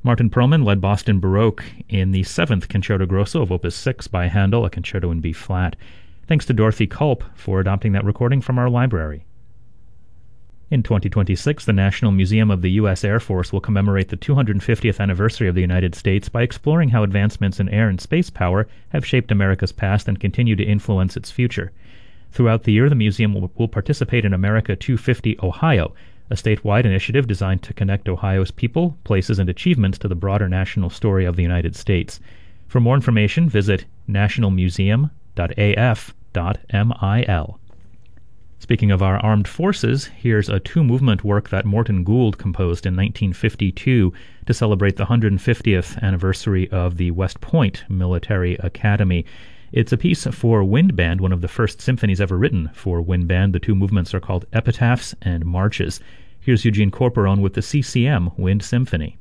Martin Perlman led Boston Baroque in the 7th Concerto Grosso of Opus 6 by Handel, a concerto in B-flat. Thanks to Dorothy Culp for adopting that recording from our library. In 2026, the National Museum of the U.S. Air Force will commemorate the 250th anniversary of the United States by exploring how advancements in air and space power have shaped America's past and continue to influence its future. Throughout the year, the museum will participate in America 250 Ohio, a statewide initiative designed to connect Ohio's people, places, and achievements to the broader national story of the United States. For more information, visit nationalmuseum.af.mil. Speaking of our armed forces, here's a two-movement work that Morton Gould composed in 1952 to celebrate the 150th anniversary of the West Point Military Academy. It's a piece for wind band, one of the first symphonies ever written for wind band. The two movements are called Epitaphs and Marches. Here's Eugene Corporon with the CCM Wind Symphony.